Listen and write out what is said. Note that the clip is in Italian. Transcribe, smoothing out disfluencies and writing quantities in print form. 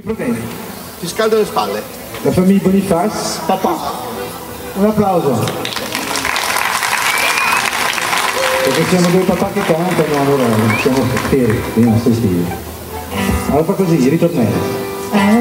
problemi. Ti scaldo le spalle. La famiglia Boniface, Papà. un applauso. Perché siamo due papà che cantano, allora siamo feri, non sto stile. Allora fa così, ritornello.